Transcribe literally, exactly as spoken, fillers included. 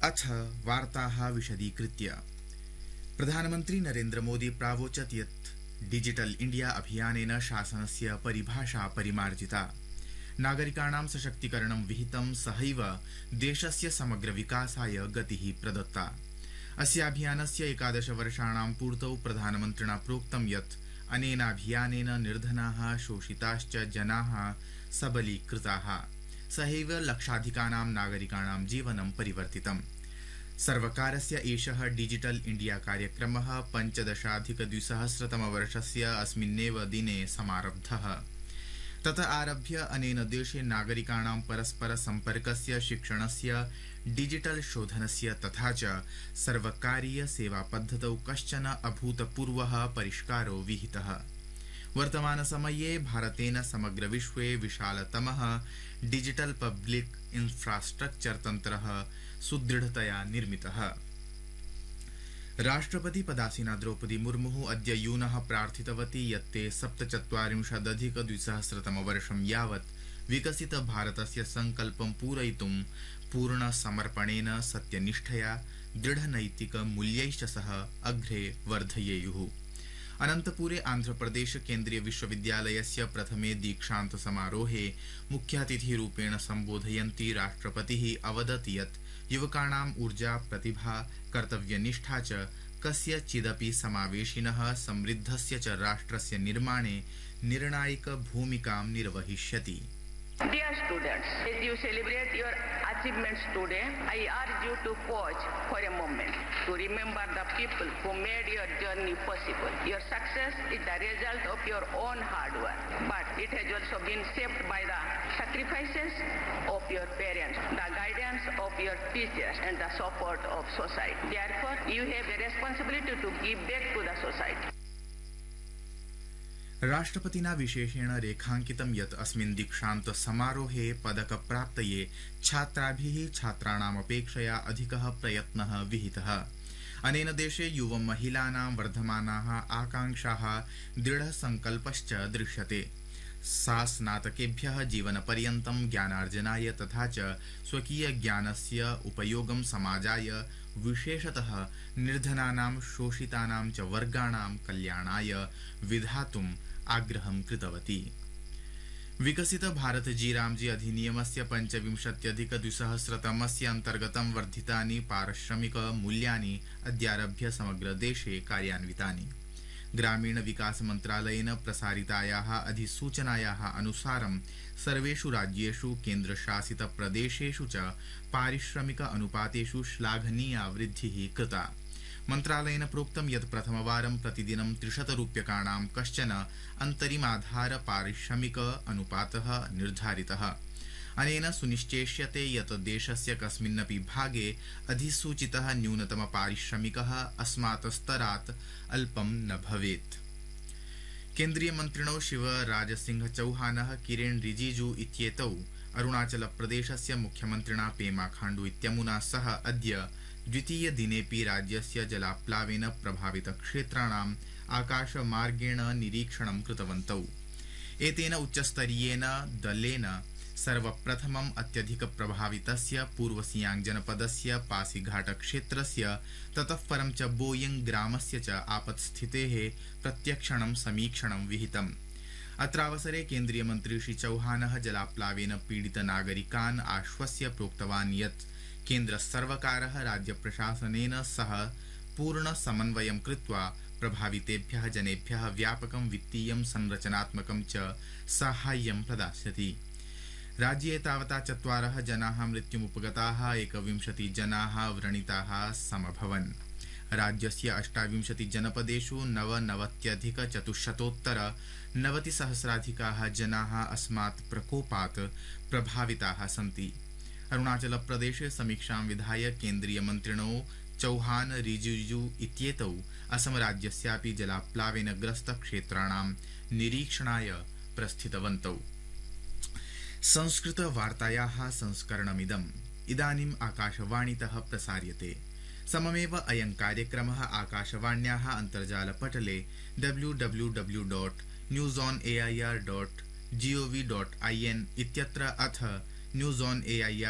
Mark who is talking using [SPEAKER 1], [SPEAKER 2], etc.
[SPEAKER 1] अथ वार्ताः विशदीकृत्य। प्रधानमन्त्री नरेन्द्र मोदी प्रावोचत् यत् डिजिटल इंडिया अभियानेन शासनस्य परिभाषा परिमार्जिता। नागरिकाणां सशक्तीकरणं विहितं, सहैव देशस्य समग्र विकासाय गतिः प्रदत्ता। अस्याभियानस्य एकादश वर्षाणां पूर्तौ प्रधानमन्त्रिणा प्रोक्तं यत् अनेनाभियानेन निर्धनाः, शोषिताश्च जनाः सबलीकृताः, सहैव लक्षाधिकानां नागरिकाणां जीवनं परिवर्तितम्। सर्वकारस्य एषः डिजिटल इंडिया कार्यक्रमः पञ्चदशाधिकद्विसहस्रतमवर्षस्य अस्मिन्नेव दिने समारब्धः। तत आरभ्य अनेन देशे नागरिकाणां परस्पर सम्पर्कस्य, शिक्षणस्य, डिजिटल शोधनस्य तथा च सर्वकारीय सेवा पद्धतौ कश्चन अभूतपूर्वः परिष्कारो विहितः। वर्तमान समये भारतेन समग्र विश्वे विशालतमः डिजिटल पब्लिक इंफ्रास्ट्रक्चर तन्त्रः सुदृढतया निर्मितः। राष्ट्रपति पदासीना द्रौपदी मुर्मु अद्य यूनः प्रार्थितवती यत् ते सप्तचत्वारिंशदधिक द्विसहस्रतमवर्षं यावत् विकसित भारतस्य संकल्पं पूरयितुं पूर्ण समर्पणेन, सत्यनिष्ठया, दृढनैतिक मूल्यैश्च सह अग्रे वर्धयेयुः। अनन्तपुरे आन्ध्रप्रदेश केन्द्रीय विश्वविद्यालयस्य प्रथमे दीक्षान्त समारोहे मुख्यातिथिरूपेण सम्बोधयन्ती राष्ट्रपतिः अवदत् यत् युवकाणाम् ऊर्जा, प्रतिभा, कर्तव्यनिष्ठा च कस्यचिदपि समावेशिनः समृद्धस्य च राष्ट्रस्य निर्माणे निर्णायक भूमिकां निर्वहिष्यति।
[SPEAKER 2] Dear students, as you celebrate your achievements today, I urge you to pause for a moment to remember the people who made your journey possible. Your success is the result of your own hard work, but it has also been shaped by the sacrifices of your parents, the guidance of your teachers, and the support of society. Therefore, you have a responsibility to give back to the society.
[SPEAKER 1] राष्ट्रपतिना विशेषेण रेखांकितं यत् अस्मिन् दीक्षान्त समारोहे पदक प्राप्तये छात्राभिः छात्राणामपेक्षया अधिकः प्रयत्नः विहितः। अनेन देशे युव महिलानां वर्धमानाः आकांक्षाः, दृढसंकल्पश्च दृश्यते। सा स्नातकेभ्यः जीवनपर्यन्तं ज्ञानार्जनाय तथा च स्वकीय ज्ञानस्य उपयोगं समाजाय, विशेषतः निर्धनानां, शोषितानां च वर्गाणां कल्याणाय विधातुम् आग्रहं कृतवती। विकसित भारत जी रामजी अधिनियमस्य पञ्चविंशत्यधिक द्विसहस्रतमस्य अन्तर्गतं वर्धितानि पारिश्रमिक मूल्यानि अद्यारभ्य समग्र देशे कार्यान्वितानि। ग्रामीण विकास मन्त्रालयेन प्रसारितायाः अधिसूचनायाः अनुसारं सर्वेषु राज्येषु, केन्द्रशासित प्रदेशेषु च पारिश्रमिक अनुपातेषु श्लाघनीया वृद्धिः कृता। मन्त्रालयेन प्रोक्तं यत् प्रथमवारं प्रतिदिनं त्रिशतरूप्यकाणां कश्चन अन्तरिमाधार पारिश्रमिक अनुपातः निर्धारितः। अनेन सुनिश्चेष्यते यत् देशस्य कस्मिन्नपि भागे अधिसूचितः न्यूनतम पारिश्रमिकः अस्मात् स्तरात् अल्पं न भवेत्। केन्द्रीय मन्त्रिणौ शिवराज सिंह चौहानः, किरेन रिजिजू इत्येतौ अरुणाचल प्रदेशस्य मुख्यमन्त्रिणा पेमा खांडू इत्यमुना सह अद्य द्वितीय दिनेपि राज्यस्य जलाप्लावेन प्रभावित क्षेत्राणाम् आकाशमार्गेण निरीक्षणं कृतवन्तौ। एतेन उच्चस्तरीयेन दलेन सर्वप्रथमम् अत्यधिक प्रभावितस्य पूर्व सियांग जनपदस्य पासीघाट क्षेत्रस्य, ततः परं च बोयिंग ग्रामस्य च आपत्स्थितेः प्रत्यक्षणं समीक्षणं विहितम्। अत्रावसरे केन्द्रीय मन्त्री श्री चौहानः जलाप्लावेन पीडित नागरिकान् आश्वस्य प्रोक्तवान् यत् केन्द्र सर्वकारः राज्य प्रशासनेन सह पूर्ण समन्वयं कृत्वा प्रभावितेभ्यः जनेभ्यः व्यापकं वित्तीयं, संरचनात्मकं च साहाय्यं प्रदास्यति। राज्ये तावता चत्वारः जनाः मृत्युमुपगताः, एकविंशति जनाः व्रणिताः समभवन्। राज्यस्य अष्टाविंशति जनपदेषु नवनवत्यधिक चतुश्शतोत्तर नवतिसहस्राधिकाः जनाः अस्मात् प्रकोपात् प्रभाविताः सन्ति। अरुणाचल प्रदेशे समीक्षां विधाय केन्द्रीय मन्त्रिणौ चौहान, रिजिजू इत्येतौ असम राज्यस्यापि जलाप्लावेन ग्रस्त क्षेत्राणां निरीक्षणाय प्रस्थितवन्तौ। संस्कृत वार्तायाः संस्करणमिदम् इदानीम् आकाशवाणीतः प्रसार्यते। सममेव अयं कार्यक्रमः आकाशवाण्याः अन्तर्जालपटले W W W dot news on A I R dot G O V dot I N इत्यत्र अथ news on A I R